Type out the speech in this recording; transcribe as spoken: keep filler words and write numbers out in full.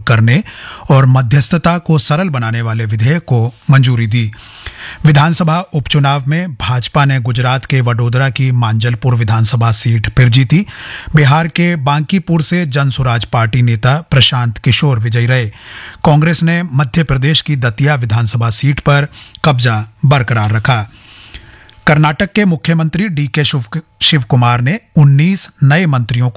करने और मध्यस्थता को सरल बनाने वाले विधेयक को मंजूरी दी। विधानसभा उपचुनाव में भाजपा ने गुजरात के वडोदरा की मांजलपुर विधानसभा सीट फिर जीती। बिहार के बांकीपुर से जनसुराज पार्टी नेता प्रशांत किशोर विजयी रहे। कांग्रेस ने मध्य प्रदेश की दतिया विधानसभा सीट पर कब्जा बरकरार रखा। कर्नाटक के मुख्यमंत्री डी के शिव कुमार ने उन्नीस नए मंत्रियों को